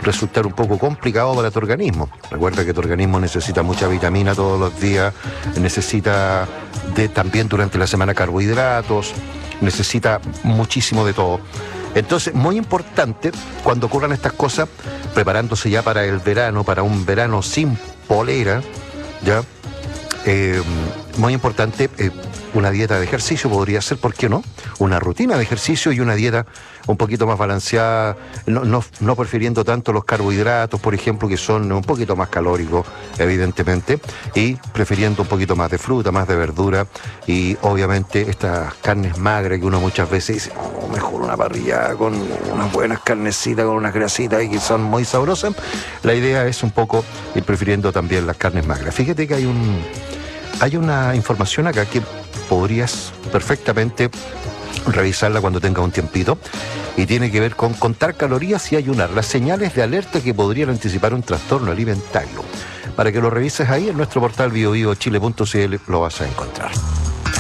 resultar un poco complicado para tu organismo. Recuerda que tu organismo necesita mucha vitamina todos los días, necesita también durante la semana carbohidratos, necesita muchísimo de todo. Entonces, muy importante cuando ocurran estas cosas, preparándose ya para el verano, para un verano sin polera, ¿ya? Muy importante, una dieta de ejercicio podría ser, ¿por qué no? Una rutina de ejercicio y una dieta un poquito más balanceada, no prefiriendo tanto los carbohidratos, por ejemplo, que son un poquito más calóricos, evidentemente, y prefiriendo un poquito más de fruta, más de verdura, y obviamente estas carnes magras que uno muchas veces dice, oh, mejor una parrilla con unas buenas carnecitas, con unas grasitas y que son muy sabrosas. La idea es un poco ir prefiriendo también las carnes magras. Fíjate que hay una información acá que podrías perfectamente revisarla cuando tengas un tiempito, y tiene que ver con contar calorías y ayunar, las señales de alerta que podrían anticipar un trastorno alimentario. Para que lo revises ahí en nuestro portal biobiochile.cl lo vas a encontrar.